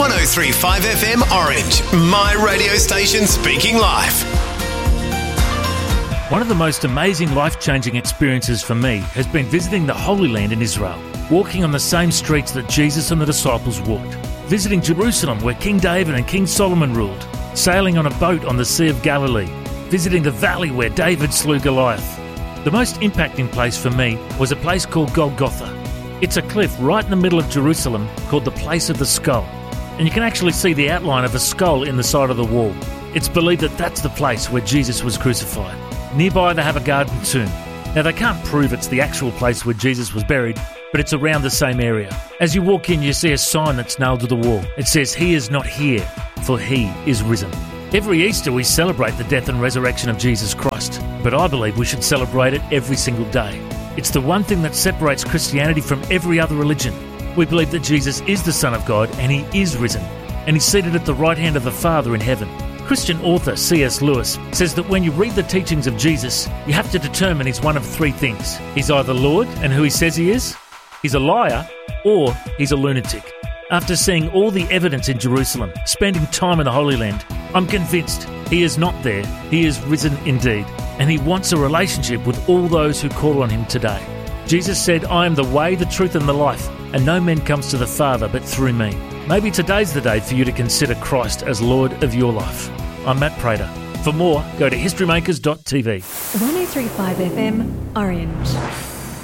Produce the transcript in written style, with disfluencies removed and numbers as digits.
103.5 FM Orange, my radio station speaking life. One of the most amazing life-changing experiences for me has been visiting the Holy Land in Israel, walking on the same streets that Jesus and the disciples walked, visiting Jerusalem where King David and King Solomon ruled, sailing on a boat on the Sea of Galilee, visiting the valley where David slew Goliath. The most impacting place for me was a place called Golgotha. It's a cliff right in the middle of Jerusalem called the Place of the Skull, and you can actually see the outline of a skull in the side of the wall. It's believed that that's the place where Jesus was crucified. Nearby they have a garden tomb. Now they can't prove it's the actual place where Jesus was buried, but it's around the same area. As you walk in, you see a sign that's nailed to the wall. It says, "He is not here, for he is risen." Every Easter we celebrate the death and resurrection of Jesus Christ, but I believe we should celebrate it every single day. It's the one thing that separates Christianity from every other religion. We believe that Jesus is the Son of God and he is risen, and he's seated at the right hand of the Father in heaven. Christian author C.S. Lewis says that when you read the teachings of Jesus, you have to determine he's one of three things. He's either Lord and who he says he is, he's a liar, or he's a lunatic. After seeing all the evidence in Jerusalem, spending time in the Holy Land, I'm convinced he is not there, he is risen indeed, and he wants a relationship with all those who call on him today. Jesus said, "I am the way, the truth and the life, and no man comes to the Father but through me." Maybe today's the day for you to consider Christ as Lord of your life. I'm Matt Prater. For more, go to historymakers.tv. 103.5 FM Orange.